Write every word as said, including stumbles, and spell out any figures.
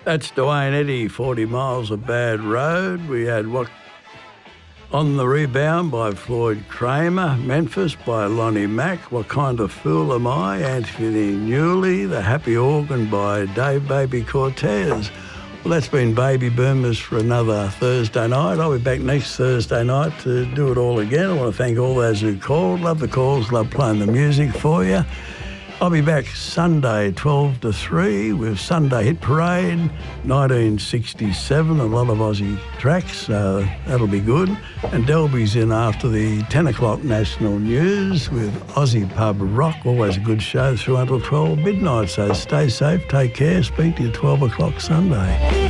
That's Dwayne Eddy, forty miles of Bad Road. We had what On the Rebound by Floyd Kramer, Memphis by Lonnie Mack, What Kind of Fool Am I, Anthony Newley, The Happy Organ by Dave Baby Cortez. Well, that's been Baby Boomers for another Thursday night. I'll be back next Thursday night to do it all again. I want to thank all those who called. Love the calls, love playing the music for you. I'll be back Sunday, twelve to three, with Sunday Hit Parade, nineteen sixty-seven, a lot of Aussie tracks, uh, that'll be good. And Delby's in after the ten o'clock national news with Aussie Pub Rock, always a good show through until twelve midnight. So stay safe, take care, speak to you twelve o'clock Sunday.